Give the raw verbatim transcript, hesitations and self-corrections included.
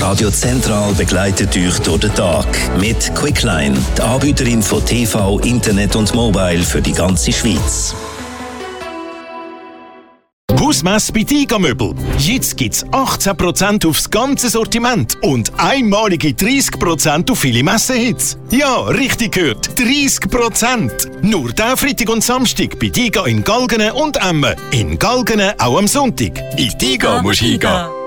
Radio Zentral begleitet euch durch den Tag mit Quickline, die Anbieterin von T V, Internet und Mobile für die ganze Schweiz. Hausmesse bei Tiger-Möbel. Jetzt gibt's achtzehn Prozent aufs ganze Sortiment und einmalige dreißig Prozent auf viele Messehits. Ja, richtig gehört, dreißig Prozent. Nur diesen Freitag und Samstag bei Tiger in Galgenen und Emmen. In Galgenen auch am Sonntag. In Tiger musst du hingehen.